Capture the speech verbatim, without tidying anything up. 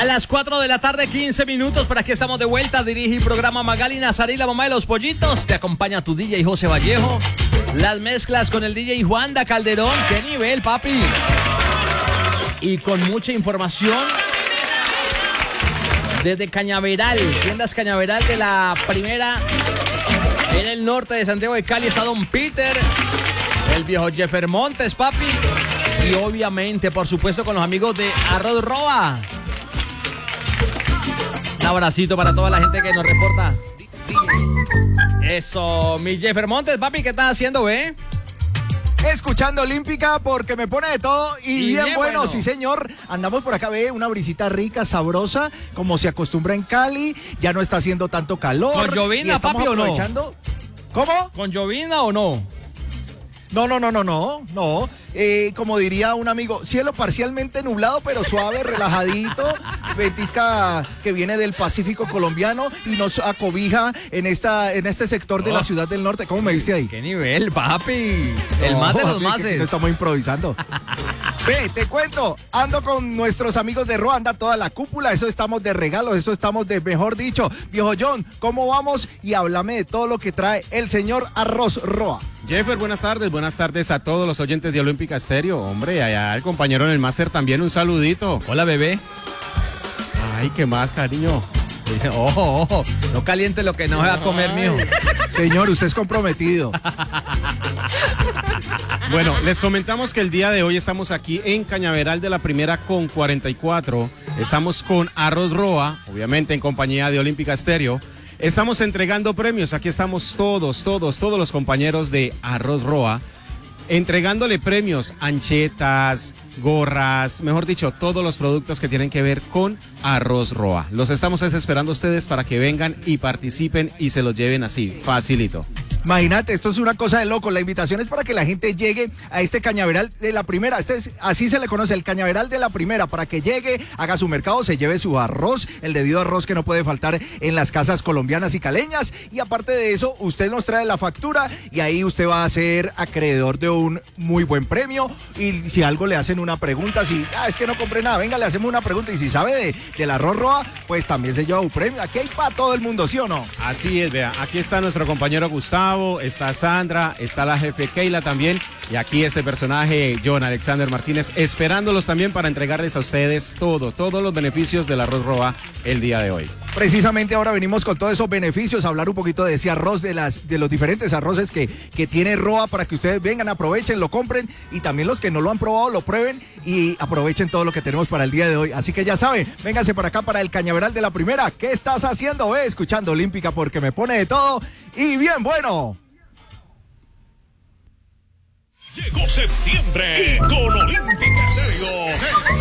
A las cuatro de la tarde, quince minutos, por aquí estamos de vuelta. Dirige y programa Magali Nazarí, la mamá de los pollitos. Te acompaña tu D J José Vallejo. Las mezclas con el D J Juanda Calderón. ¡Qué nivel, papi! Y con mucha información desde Cañaveral, tiendas Cañaveral de la primera en el norte de Santiago de Cali. Está Don Peter, el viejo Jeffer Montes, papi. Y obviamente, por supuesto, con los amigos de Arroz Roa. Un abracito para toda la gente que nos reporta. Eso, mi Jeffer Montes, papi, ¿qué estás haciendo, ve? Escuchando Olímpica porque me pone de todo y, y bien, bien bueno, bueno, sí señor. Andamos por acá, ve, una brisita rica, sabrosa, como se acostumbra en Cali. Ya no está haciendo tanto calor. ¿Con llovina, papi, o no? ¿Cómo? ¿Con llovina o no? No, no, no, no, no, no. Eh, como diría un amigo, cielo parcialmente nublado, pero suave, relajadito. Ventisca que viene del Pacífico colombiano y nos acobija en esta, en este sector de oh. la ciudad del norte. ¿Cómo me viste ahí? ¡Qué nivel, papi! No, el más de los mases. No estamos improvisando. Ve, te cuento, ando con nuestros amigos de Roa, anda toda la cúpula, eso estamos de regalos, eso estamos de, mejor dicho. Viejo John, ¿cómo vamos? Y háblame de todo lo que trae el señor Arroz Roa. Jeffer, buenas tardes, buenas tardes a todos los oyentes de Olímpica Estéreo. Hombre, allá el compañero en el máster también, un saludito. Hola, bebé. Ay, ¿qué más, cariño? Ojo, ojo, no caliente lo que no se va a comer, mijo. Señor, usted es comprometido. Bueno, les comentamos que el día de hoy estamos aquí en Cañaveral de la Primera con cuarenta y cuatro. Estamos con Arroz Roa, obviamente en compañía de Olímpica Estéreo. Estamos entregando premios, aquí estamos todos, todos, todos los compañeros de Arroz Roa, entregándole premios, anchetas, gorras, mejor dicho, todos los productos que tienen que ver con Arroz Roa. Los estamos esperando a ustedes para que vengan y participen y se los lleven así, facilito. Imagínate, esto es una cosa de loco. La invitación es para que la gente llegue a este Cañaveral de la Primera. Este es, así se le conoce, el Cañaveral de la Primera, para que llegue, haga su mercado, se lleve su arroz, el debido arroz que no puede faltar en las casas colombianas y caleñas. Y aparte de eso, usted nos trae la factura y ahí usted va a ser acreedor de un muy buen premio. Y si algo le hacen una pregunta, si ah, es que no compré nada, venga, le hacemos una pregunta. Y si sabe de, del Arroz Roa, pues también se lleva un premio. Aquí hay para todo el mundo, ¿sí o no? Así es, vea, aquí está nuestro compañero Gustavo. Está Sandra, está la jefe Keila también y aquí este personaje John Alexander Martínez esperándolos también para entregarles a ustedes todo, todos los beneficios del Arroz Roa el día de hoy. Precisamente ahora venimos con todos esos beneficios, a hablar un poquito de ese arroz, de las de los diferentes arroces que, que tiene Roa para que ustedes vengan, aprovechen, lo compren y también los que no lo han probado lo prueben y aprovechen todo lo que tenemos para el día de hoy. Así que ya saben, vénganse para acá para el Cañaveral de la Primera. ¿Qué estás haciendo? Ve, escuchando Olímpica porque me pone de todo y bien bueno. Llegó septiembre y con Olímpica Estéreo